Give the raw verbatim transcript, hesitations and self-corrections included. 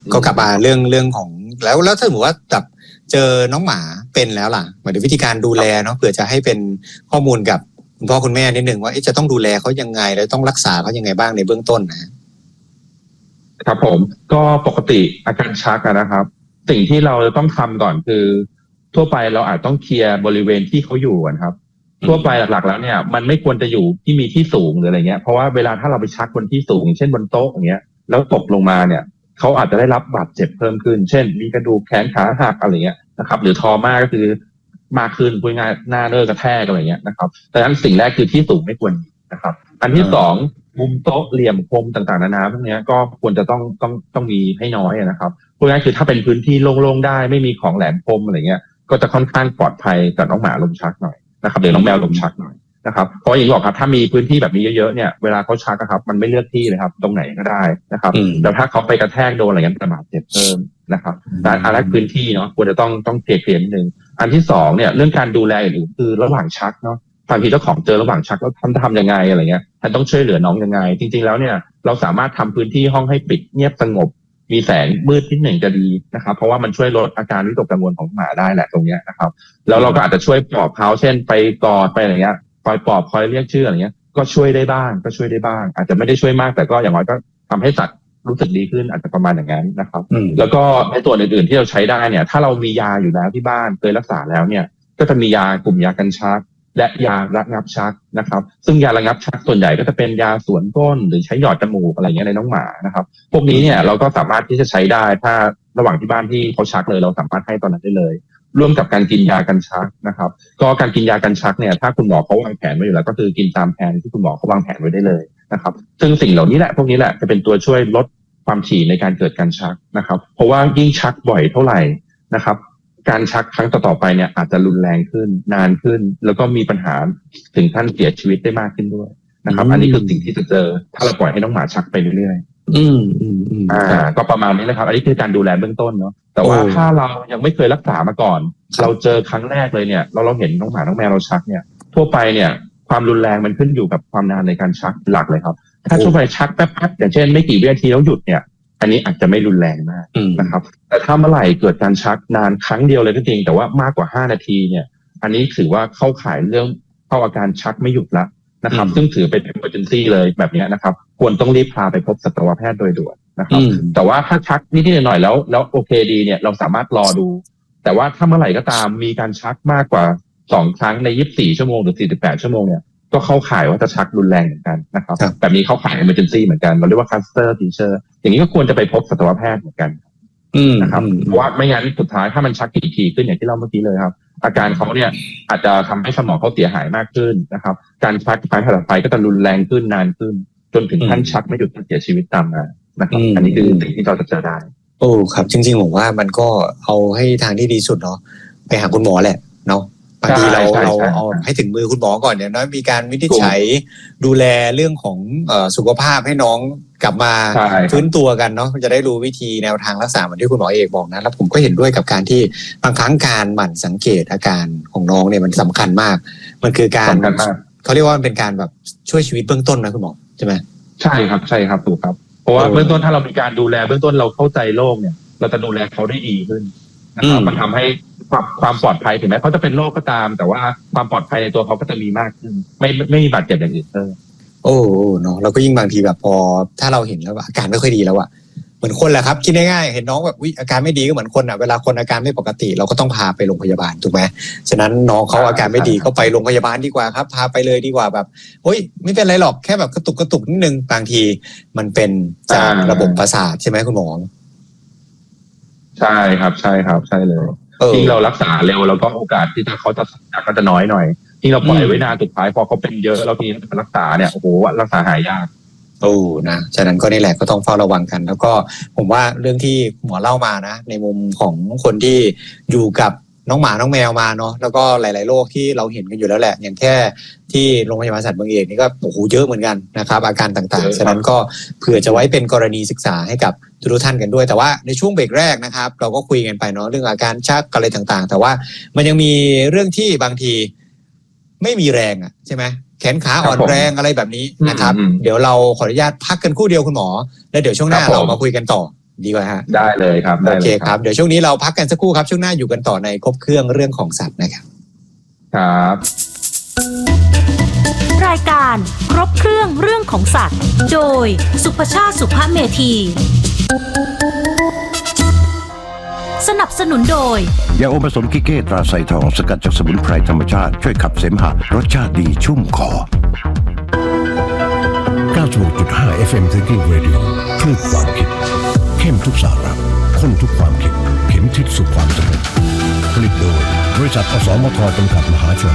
ก็กลับมาเรื่องเรื่องของแล้วแล้วถ้าสมมติว่าแบบเจอน้องหมาเป็นแล้วล่ะหมายถึงวิธีการดูแลเนาะเผื่อจะให้เป็นข้อมูลกับคุณพ่อคุณแม่นิดนึงว่าจะต้องดูแลเขายังไงแล้วต้องรักษาเขายังไงบ้างในเบื้องต้นนะครับผมก็ปกติอาการชักนะครับสิ่งที่เราจะต้องทำก่อนคือทั่วไปเราอาจต้องเคลียร์บริเวณที่เขาอยู่กันครับทั่วไปหลักๆแล้วเนี่ยมันไม่ควรจะอยู่ที่มีที่สูงหรืออะไรเงี้ยเพราะว่าเวลาถ้าเราไปชักบนที่สูงเช่นบนโต๊ะอย่างเงี้ยแล้วตกลงมาเนี่ยเขาอาจจะได้รับบาดเจ็บเพิ่มขึ้นเช่นมีกระดูกแขนขาหักอะไรเงี้ยนะครับหรือทอมากก็คือมากขึ้นพูดง่ายหน้าเนื้อกระแทกอะไรเงี้ยนะครับดังนั้นสิ่งแรกคือที่สูงไม่ควรนะครับอันที่สองมุมโต๊ะเหลี่ยมคมต่างๆนานาพวกนี้ก็ควรจะต้องต้องต้องมีให้น้อยนะครับพูดง่ายคือถ้าเป็นพื้นที่โล่งๆได้ไม่มีของแหลมคมอะไรเงี้ยก็จะค่อนข้างปลอดภัยกับน้องหมาลมชักหน่อยนะครับหรือน้องแมวลมชักหน่อยนะครับเพราะอย่างที่บอกครับถ้ามีพื้นที่แบบนี้เยอะๆเนี่ยเวลาเขาชักครับมันไม่เลือกที่เลยครับตรงไหนก็ได้นะครับแล้วถ้าเขาไปกระแทกโดนอะไรเงี้ยจะบาดเจ็บเพิ่มนะครับแต่อันแรกพื้นที่เนาะควรจะต้องต้องเคลียร์นิดนึงอันที่สองเนี่ยเรื่องการดูแลอื่นคือระหว่างชักเนาะบางทีเจ้าของเจอระหว่างชักแล้วทำทำยังไงอะไรเงี้ยท่านต้องช่วยเหลือน้องยังไงจริงๆแล้วเนี่ยเราสามารถทำพื้นที่ห้องให้ปิดเงียบสงบมีแสงมืดนิดหนึ่งจะดีนะครับเพราะว่ามันช่วยลดอาการวิตกกังวลของหมาได้แหละตรงเนี้ยนะครับแล้วเราก็อาจจะช่วยปลอบเขาเช่นไปกอดไปอะไรเงี้ยคอยปลอบคอยเรียกชื่ออะไรเงี้ยก็ช่วยได้บ้างก็ช่วยได้บ้างอาจจะไม่ได้ช่วยมากแต่ก็อย่างน้อยก็ทำให้สัตว์รู้สึกดีขึ้นอาจจะประมาณอย่างนั้นนะครับแล้วก็ในตัวอื่นๆที่เราใช้ได้เนี่ยถ้าเรามียาอยู่แล้วที่บ้านเคยรักษาแล้วเนี่ยก็จะมียากลุ่มยากันชักและยาระงับชักนะครับซึ่งยาระงับชักส่วนใหญ่ก็จะเป็นยาสวนก้นหรือใช้หยอดจมูกอะไรเงี้ยในน้องหมานะครับพวกนี้เนี่ยเราก็สามารถที่จะใช้ได้ถ้าระหว่างที่บ้านที่เขาชักเลยเราสามารถให้ตอนนั้นได้เลยร่วมกับการกินยากันชักนะครับก็การกินยากันชักเนี่ยถ้าคุณหมอเขาวางแผนไว้อยู่แล้วก็คือกินตามแผนที่คุณหมอเขาวางแผนไว้ได้เลยนะครับซึ่งสิ่งเหล่านี้แหละพวกนี้แหละจะเป็นตัวช่วยลดความถี่ในการเกิดการชักนะครับเพราะว่ายิ่งชักบ่อยเท่าไหร่นะครับการชักครั้งต่อๆไปเนี่ยอาจจะรุนแรงขึ้นนานขึ้นแล้วก็มีปัญหาถึงขั้นเสียชีวิตได้มากขึ้นด้วยนะครับอันนี้คือสิ่งที่จะเจอถ้าเราปล่อยให้น้องหมาชักไปเรื่อยๆอืมอืมอืมอ่าก็ประมาณนี้นะครับอันนี้คือการดูแลเบื้องต้นเนาะแต่ว่าถ้าเรายังไม่เคยรักษามาก่อนเราเจอครั้งแรกเลยเนี่ยเราเราเห็นน้องหมาน้องแมวเราชักเนี่ยทั่วไปเนี่ยความรุนแรงมันขึ้นอยู่กับความนานในการชักหลักเลยครับถ้าทั่วไปชักแป๊บๆอย่างเช่นไม่กี่วินาทีแล้วหยุดเนี่ยอันนี้อาจจะไม่รุนแรงมากนะครับแต่ถ้าเมื่อไหร่เกิดการชักนานครั้งเดียวเลยก็จริงแต่ว่ามากกว่าห้านาทีเนี่ยอันนี้ถือว่าเข้าข่ายเรื่องเข้าอาการชักไม่หยุดละนะครับซึ่งถือเป็น emergency เลยแบบนี้นะครับควรต้องรีบพาไปพบสัตวแพทย์โดยด่วนนะครับแต่ว่าถ้าชักนิดๆหน่อยๆแล้วแล้วโอเคดีเนี่ยเราสามารถรอดูแต่ว่าถ้าเมื่อไหร่ก็ตามมีการชักมากกว่าสองครั้งในยี่สิบสี่ชั่วโมงหรือสี่สิบแปดชั่วโมงเนี่ยก็เข้าข่ายว่าจะชักรุนแรงเหมือนกันนะครับแบบนี้เข้าข่าย emergency เหมือนกันเราเรียกว่า cluster seizure อย่างนี้ก็ควรจะไปพบสัตวแพทย์เหมือนกันนะครับเพราะว่าไม่งั้นสุดท้ายถ้ามันชักถี่ๆขึ้นอย่างที่เล่าเมื่อกี้เลยครับอาการเขาเนี่ยอาจจะทำให้สมองเขาเสียหายมากขึ้นนะครับการชักครั้งถัดไปก็จะรุนแรงขึ้นนานขึ้นจนถึงขั้นชักไม่หยุดเสียชีวิตตามมานะครับอันนี้คือสิ่งที่เราจะเจอได้โอ้ครับจริงๆผมว่ามันก็เอาให้ทางที่ดีสุดเนาะไปหาคุณหมอแหละเนาะบางทีเราเราเอาให้ถึงมือคุณหมอก่อนเนี่ยนะมีการวินิจฉัยดูแลเรื่องของเอ่อสุขภาพให้น้องกลับมาฟื้นตัวกันเนาะจะได้รู้วิธีแนวทางรักษาเหมือนที่คุณหมอเอกบอกนะแล้วผมก็เห็นด้วยกับการที่บางครั้งการหมั่นสังเกตอาการของน้องเนี่ยมันสำคัญมากมันคือการเขาเรียกว่ามันเป็นการแบบช่วยชีวิตเบื้องต้นนะคุณหมอใช่ไหมใช่ครับใช่ครับถูกครับเพราะว่าเบื้องต้นถ้าเรามีการดูแลเบื้องต้นเราเข้าใจโรคเนี่ยเราจะดูแลเขาได้ดีขึ้นนะครับมันทำให้ความความปลอดภัยถึงแม้เขาจะเป็นโรคก็ตามแต่ว่าความปลอดภัยในตัวเขาก็จะมีมากขึ้นไม่ไม่มีบาดเจ็บอย่างอื่นเพิ่มโอ้เนาะเราก็ยิ่งบางทีแบบพอถ้าเราเห็นแล้วอาการไม่ค่อยดีแล้วอะเหมือนคนแหละครับคิดง่ายๆเห็นน้องแบบอาการไม่ดีก็เหมือนคนอะเวลาคนอาการไม่ปกติเราก็ต้องพาไปโรงพยาบาลถูกไหมฉะนั้นน้องเขาอาการไม่ดีก็ไปโรงพยาบาลดีกว่าครับพาไปเลยดีกว่าแบบเฮ้ยไม่เป็นไรหรอกแค่แบบกระตุกกระตุกนิดนึงบางทีมันเป็นจากระบบประสาทใช่ไหมคุณหมอใช่ครับใช่ครับใช่เลยยิ่งเรารักษาเร็วแล้วก็โอกาสที่จะเขาจะก็จะน้อยหน่อยยิ่งเราปล่อยไว้นานสุดท้ายพอเขาเป็นเยอะแล้วทีนี้รักษาเนี่ยโอ้โหรักษาหายยากโอ้นะฉะนั้นก็นี่แหละก็ต้องเฝ้าระวังกันแล้วก็ผมว่าเรื่องที่หมอเล่ามานะในมุมของคนที่อยู่กับน้องหมาน้องแมวมาเนาะแล้วก็หลายๆโรคที่เราเห็นกันอยู่แล้วแหละอย่างแค่ที่โรงพยาบาลสัตว์เมืองเอกนี่ก็โอ้โหเยอะเหมือนกันนะครับอาการต่างๆฉะนั้นก็เผื่อจะไว้เป็นกรณีศึกษาให้กับทุกท่านกันด้วยแต่ว่าในช่วงเบรกแรกนะครับเราก็คุยกันไปเนาะเรื่องอาการชักอะไรต่างๆแต่ว่ามันยังมีเรื่องที่บางทีไม่มีแรงอ่ะใช่ไหมแขนขาอ่อนแรงอะไรแบบนี้นะครับเดี๋ยวเราขออนุญาตพักกันครู่เดียวคุณหมอแล้วเดี๋ยวช่วงหน้าเรามาคุยกันต่อดีกว่าฮะได้เลยครับโอเคครับเดี๋ยวช่วงนี้เราพักกันสักครู่ครับช่วงหน้าอยู่กันต่อในครบเครื่องเรื่องของสัตว์นะครับครับรายการครบเครื่องเรื่องของสัตว์โดยสุภชาติสุภเมธีสนับสนุนโดยยาอมผสมกิเก้ตราไซทองสกัดจากสมุนไพรธรรมชาติช่วยขับเสมหะรสชาติดีชุ่มคอเก้าสิบหกจุดห้า เอฟ เอ็ม Thinking Radio คลื่นความคิดเข้มทุกสาระข้นทุกความคิดเข็มทิศสู่ความสำเร็จผลิตโดยบริษัทอสมทจำกัดมหาชน